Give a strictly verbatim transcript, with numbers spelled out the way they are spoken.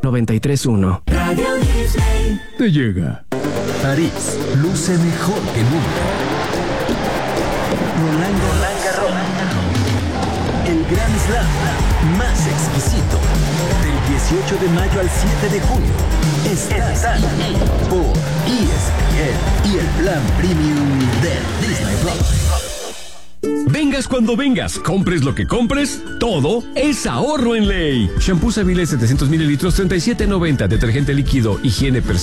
noventa y tres punto uno. Radio Disney. Te llega. París luce mejor que nunca. Roland Garros. El Grand Slam más exquisito. Del dieciocho de mayo al siete de junio. Estás aquí por E S P N y el plan premium de Disney Plus. Vengas cuando vengas, compres lo que compres, todo es ahorro en Ley. Shampoo Savile setecientos mililitros, treinta y siete noventa. Detergente líquido, higiene personal.